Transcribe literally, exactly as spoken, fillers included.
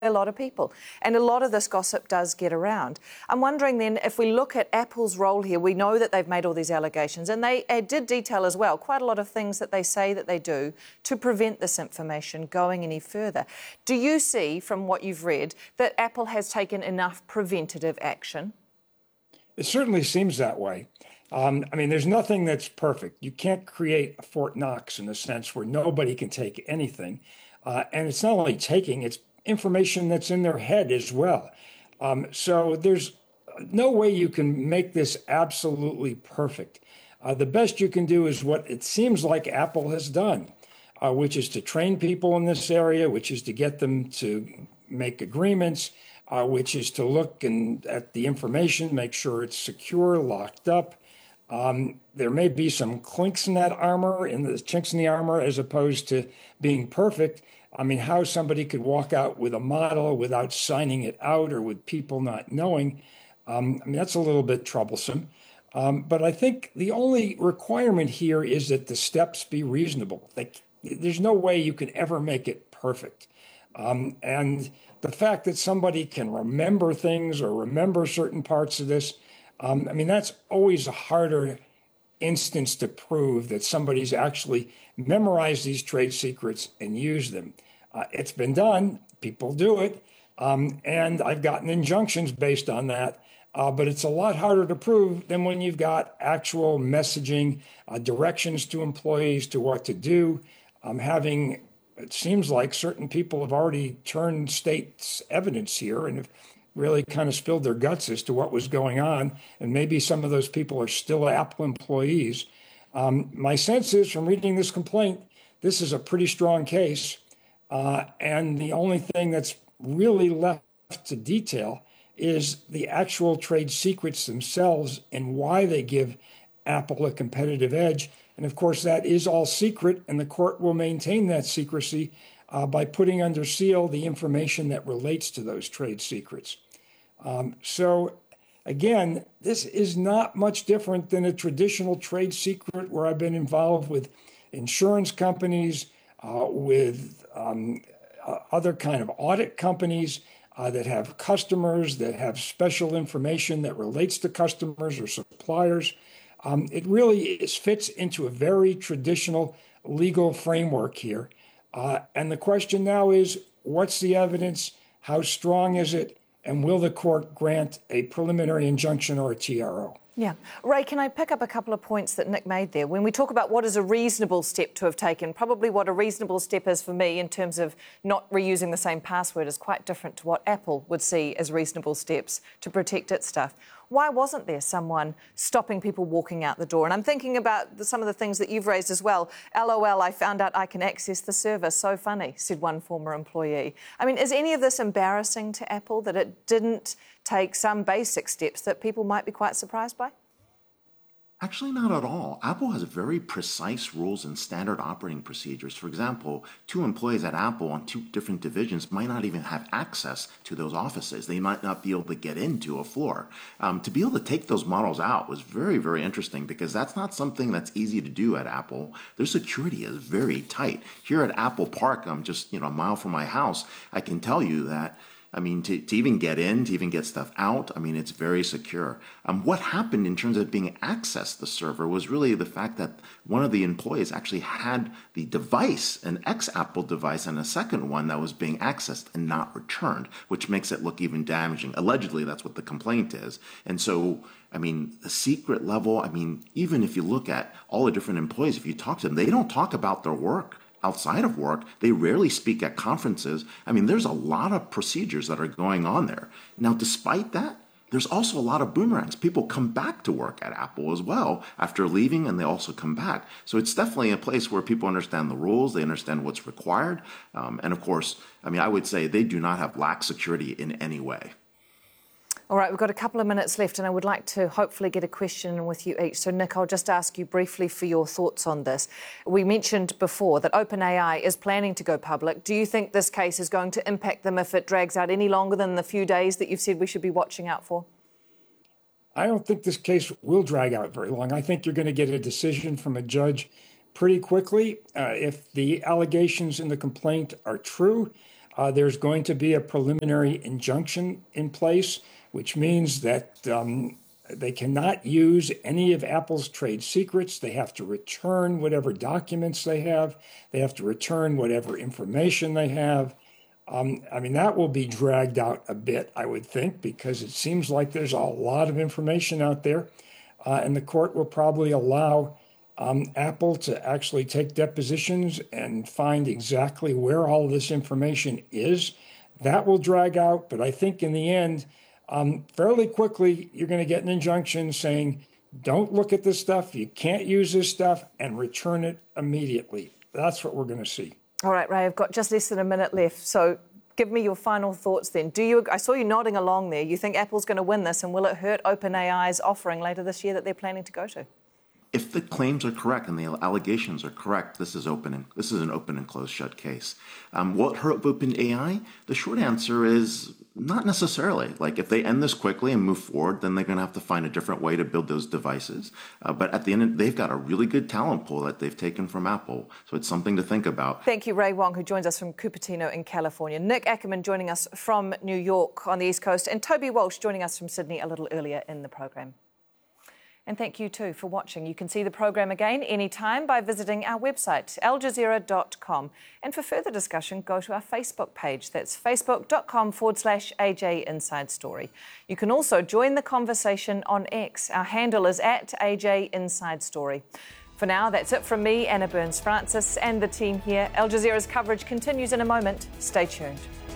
a lot of people. And a lot of this gossip does get around. I'm wondering then, if we look at Apple's role here, we know that they've made all these allegations, and they uh, did detail as well quite a lot of things that they say that they do to prevent this information going any further. Do you see, from what you've read, that Apple has taken enough preventative action? It certainly seems that way. Um, I mean, there's nothing that's perfect. You can't create a Fort Knox in a sense where nobody can take anything. Uh, and it's not only taking, it's information that's in their head as well. Um, so there's no way you can make this absolutely perfect. Uh, the best you can do is what it seems like Apple has done, uh, which is to train people in this area, which is to get them to make agreements, uh, which is to look and at the information, make sure it's secure, locked up. Um, there may be some clinks in that armor, in the chinks in the armor, as opposed to being perfect. I mean, how somebody could walk out with a model without signing it out or with people not knowing, um, I mean, that's a little bit troublesome. Um, but I think the only requirement here is that the steps be reasonable. Like, there's no way you can ever make it perfect. Um, and the fact that somebody can remember things or remember certain parts of this, um, I mean, that's always a harder instance to prove that somebody's actually memorized these trade secrets and used them. Uh, it's been done. People do it. Um, and I've gotten injunctions based on that. Uh, but it's a lot harder to prove than when you've got actual messaging, uh, directions to employees to what to do. Um, having, it seems like certain people have already turned state's evidence here and have really kind of spilled their guts as to what was going on. And maybe some of those people are still Apple employees. Um, my sense is, from reading this complaint, this is a pretty strong case. Uh, and the only thing that's really left to detail is the actual trade secrets themselves and why they give Apple a competitive edge. And of course, that is all secret, and the court will maintain that secrecy uh, by putting under seal the information that relates to those trade secrets. Um, so again, this is not much different than a traditional trade secret where I've been involved with insurance companies, uh, with um, uh, other kind of audit companies uh, that have customers, that have special information that relates to customers or suppliers. Um, it really is, fits into a very traditional legal framework here. Uh, and the question now is, what's the evidence? How strong is it? And will the court grant a preliminary injunction or a T R O? Yeah. Ray, can I pick up a couple of points that Nick made there? When we talk about what is a reasonable step to have taken, probably what a reasonable step is for me in terms of not reusing the same password is quite different to what Apple would see as reasonable steps to protect its stuff. Why wasn't there someone stopping people walking out the door? And I'm thinking about the, some of the things that you've raised as well. LOL, I found out I can access the server. So funny, said one former employee. I mean, is any of this embarrassing to Apple, that it didn't take some basic steps that people might be quite surprised by? Actually, not at all. Apple has very precise rules and standard operating procedures. For example, two employees at Apple on two different divisions might not even have access to those offices. They might not be able to get into a floor. Um, to be able to take those models out was very, very interesting, because that's not something that's easy to do at Apple. Their security is very tight. Here at Apple Park, I'm just you know a mile from my house. I can tell you that I mean, to, to even get in, to even get stuff out, I mean, it's very secure. Um, what happened in terms of being accessed the server was really the fact that one of the employees actually had the device, an ex-Apple device, and a second one that was being accessed and not returned, which makes it look even damaging. Allegedly, that's what the complaint is. And so, I mean, the secret level, I mean, even if you look at all the different employees, if you talk to them, they don't talk about their work outside of work. They rarely speak at conferences. I mean, there's a lot of procedures that are going on there. Now, despite that, there's also a lot of boomerangs. People come back to work at Apple as well after leaving, and they also come back. So it's definitely a place where people understand the rules, they understand what's required. Um, and of course, I mean, I would say they do not have lax security in any way. All right, we've got a couple of minutes left, and I would like to hopefully get a question with you each. So, Nick, I'll just ask you briefly for your thoughts on this. We mentioned before that OpenAI is planning to go public. Do you think this case is going to impact them if it drags out any longer than the few days that you've said we should be watching out for? I don't think this case will drag out very long. I think you're going to get a decision from a judge pretty quickly. Uh, if the allegations in the complaint are true, Uh, there's going to be a preliminary injunction in place, which means that um, they cannot use any of Apple's trade secrets. They have to return whatever documents they have. They have to return whatever information they have. Um, I mean, that will be dragged out a bit, I would think, because it seems like there's a lot of information out there. Uh, and the court will probably allow um, Apple to actually take depositions and find exactly where all of this information is. That will drag out. But I think in the end, um, fairly quickly, you're going to get an injunction saying, don't look at this stuff, you can't use this stuff, and return it immediately. That's what we're going to see. All right, Ray, I've got just less than a minute left. So give me your final thoughts then. Do you? I saw you nodding along there. You think Apple's going to win this, and will it hurt OpenAI's offering later this year that they're planning to go to? If the claims are correct and the allegations are correct, this is open and this is an open and closed shut case. Um, what hurt OpenAI? The short answer is not necessarily. Like if they end this quickly and move forward, then they're going to have to find a different way to build those devices. Uh, but at the end, they've got a really good talent pool that they've taken from Apple, so it's something to think about. Thank you, Ray Wong, who joins us from Cupertino in California. Nick Ackerman joining us from New York on the East Coast, and Toby Walsh joining us from Sydney a little earlier in the program. And thank you too for watching. You can see the program again anytime by visiting our website, al jazeera dot com. And for further discussion, go to our Facebook page. That's facebook.com forward slash AJ Inside Story. You can also join the conversation on X. Our handle is at A J Inside Story. For now, that's it from me, Anna Burns-Francis, and the team here. Al Jazeera's coverage continues in a moment. Stay tuned.